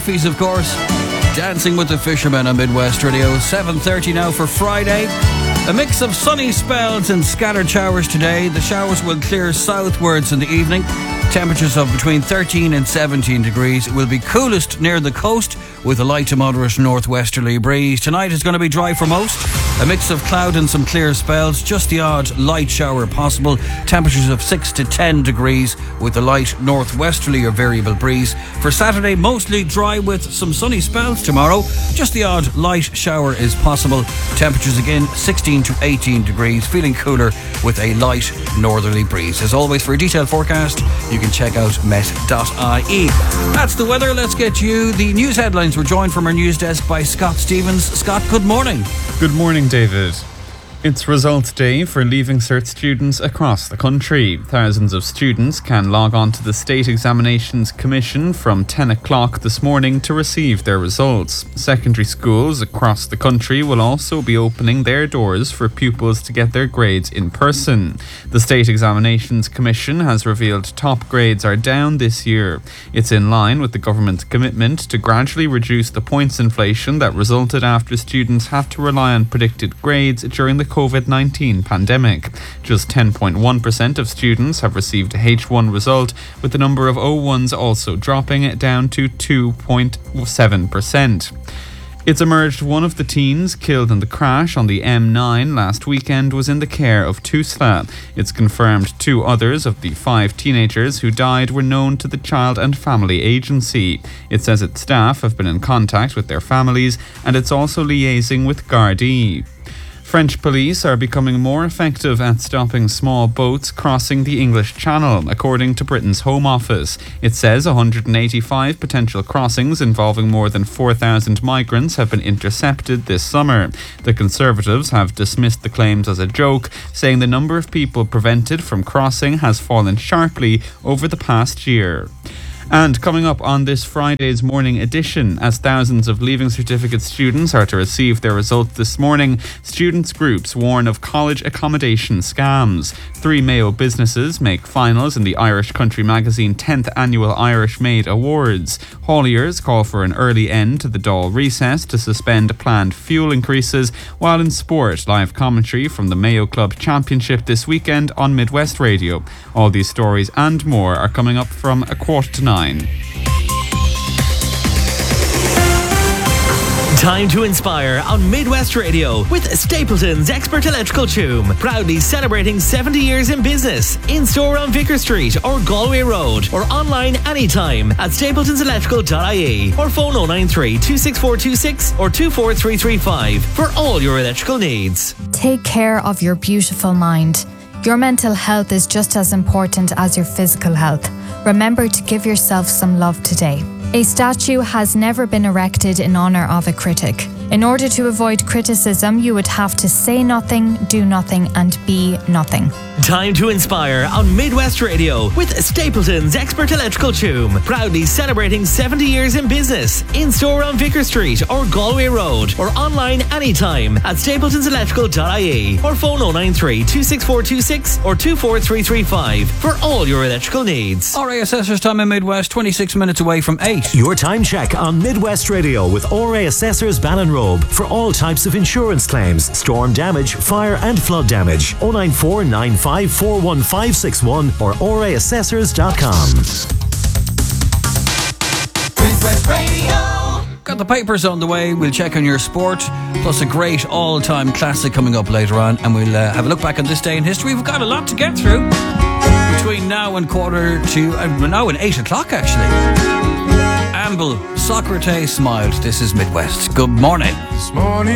Murphys, of course. Dancing with the Fishermen on Midwest Radio. 7:30 now for Friday. A mix of sunny spells and scattered showers today. The showers will clear southwards in the evening. Temperatures of between 13 and 17 degrees. It will be coolest near the coast with a light to moderate northwesterly breeze. Tonight is going to be dry for most. A mix of cloud and some clear spells. Just the odd light shower possible. Temperatures of 6 to 10 degrees with a light northwesterly or variable breeze. For Saturday, mostly dry with some sunny spells. Tomorrow, just the odd light shower is possible. Temperatures again 16 to 18 degrees. Feeling cooler with a light northerly breeze. As always, for a detailed forecast, you can check out met.ie. That's the weather. Let's get you the news headlines. We're joined from our news desk by Scott Stevens. Scott, good morning. Good morning, David. It's results day for Leaving Cert students across the country. Thousands of students can log on to the State Examinations Commission from 10 o'clock this morning to receive their results. Secondary schools across the country will also be opening their doors for pupils to get their grades in person. The State Examinations Commission has revealed top grades are down this year. It's in line with the government's commitment to gradually reduce the points inflation that resulted after students had to rely on predicted grades during the COVID-19 pandemic. Just 10.1% of students have received a H1 result, with the number of O1s also dropping down to 2.7%. It's emerged one of the teens killed in the crash on the M9 last weekend was in the care of TUSLA. It's confirmed 2 others of the 5 teenagers who died were known to the Child and Family Agency. It says its staff have been in contact with their families, and it's also liaising with Gardaí. French police are becoming more effective at stopping small boats crossing the English Channel, according to Britain's Home Office. It says 185 potential crossings involving more than 4,000 migrants have been intercepted this summer. The Conservatives have dismissed the claims as a joke, saying the number of people prevented from crossing has fallen sharply over the past year. And coming up on this Friday's morning edition, as thousands of Leaving Certificate students are to receive their results this morning, students' groups warn of college accommodation scams. 3 Mayo businesses make finals in the Irish Country Magazine 10th Annual Irish Maid Awards. Hauliers call for an early end to the Dáil recess to suspend planned fuel increases, while in sport, live commentary from the Mayo Club Championship this weekend on Midwest Radio. All these stories and more are coming up from 8:45. Time to inspire on Midwest Radio with Stapleton's Expert Electrical Tomb. Proudly celebrating 70 years in business. In store on Vicar Street or Galway Road, or online anytime at stapletonselectrical.ie, or phone 093 26426 or 24335 for all your electrical needs. Take care of your beautiful mind. Your mental health is just as important as your physical health. Remember to give yourself some love today. A statue has never been erected in honour of a critic. In order to avoid criticism, you would have to say nothing, do nothing, and be nothing. Time to inspire on Midwest Radio with Stapleton's Expert Electrical Tomb. Proudly celebrating 70 years in business. In store on Vicar Street or Galway Road, or online anytime at stapletonselectrical.ie, or phone 093 26426 or 24335 for all your electrical needs. RA Assessors time in Midwest, 26 minutes away from 8. Your time check on Midwest Radio with RA Assessors Ballinrobe for all types of insurance claims, storm damage, fire and flood damage. 094 95 41561 or oraassessors.com. Midwest Radio. Got the papers on the way. We'll check on your sport, plus a great all-time classic coming up later on, and we'll have a look back on this day in history. We've got a lot to get through between now and now and 8 o'clock actually. Amble, Socrates smiled. This is Midwest. Good morning. This morning